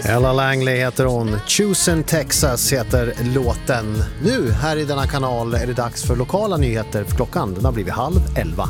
Ella Langley heter hon. Chosen Texas heter låten. Nu här i denna kanal är det dags för lokala nyheter för klockan. Den har blivit 10:30.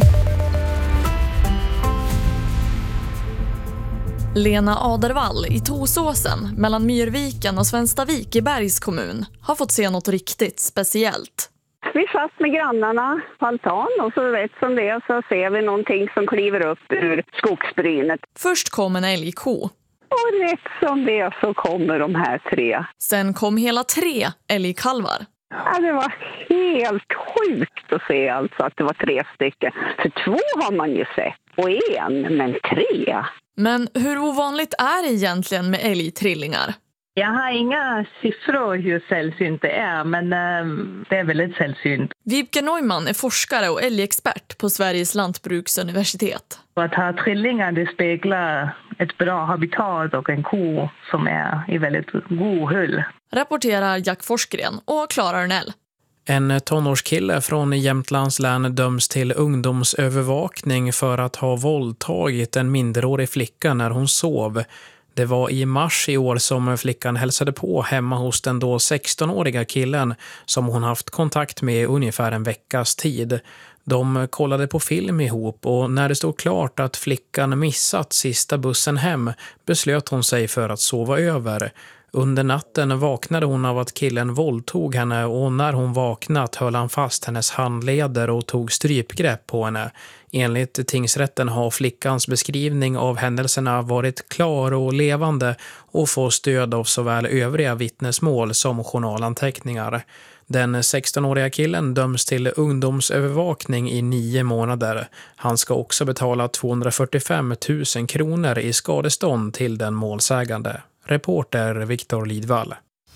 Lena Adervall i Tosåsen mellan Myrviken och Svenstavik i Bergs kommun har fått se något riktigt speciellt. Vi satt med grannarna på altan och så rätt som det så ser vi någonting som kliver upp ur skogsbrynet. Först kom en älgko. Och rätt som det så kommer de här 3. Sen kom hela 3 älgkalvar. Ja, det var helt sjukt att se alltså att det var 3 stycken. För 2 har man ju sett och 1, men 3. Men hur ovanligt är det egentligen med älgtrillingar? Jag har inga siffror hur sällsynt det är, men det är väldigt sällsynt. Vibke Neumann är forskare och älgexpert på Sveriges lantbruksuniversitet. Och att ha trillingar, det speglar ett bra habitat och en ko som är i väldigt god hull. Rapporterar Jack Forsgren och Klara Örnell. En tonårskille från Jämtlands län döms till ungdomsövervakning för att ha våldtagit en minderårig flicka när hon sov. Det var i mars i år som flickan hälsade på hemma hos den då 16-åriga killen som hon haft kontakt med ungefär en veckas tid. De kollade på film ihop och när det stod klart att flickan missat sista bussen hem beslöt hon sig för att sova över. Under natten vaknade hon av att killen våldtog henne och när hon vaknat höll han fast hennes handleder och tog strypgrepp på henne. Enligt tingsrätten har flickans beskrivning av händelserna varit klar och levande och får stöd av såväl övriga vittnesmål som journalanteckningar. Den 16-åriga killen döms till ungdomsövervakning i 9 månader. Han ska också betala 245 000 kronor i skadestånd till den målsägande. Reporter Viktor Lidvall.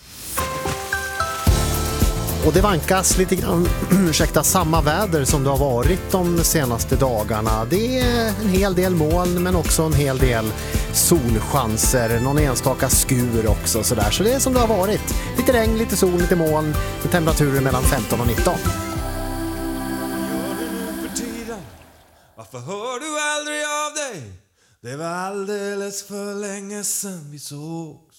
Och det vankas lite grann samma väder som det har varit de senaste dagarna. Det är en hel del moln men också en hel del solchanser. Någon enstaka skur också sådär. Så det är som det har varit. Lite regn, lite sol, lite moln. Med temperaturer mellan 15 och 19. Varför hör du aldrig av dig? Det var alldeles för länge sedan vi såg.